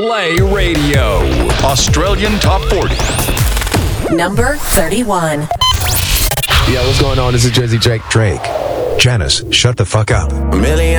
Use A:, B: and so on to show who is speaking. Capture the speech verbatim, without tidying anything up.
A: Play Radio.
B: Australian Top forty.
C: Number thirty-one.
D: Yeah, what's going on? This is Jersey Drake. Drake. Janice, shut the fuck up.
E: A million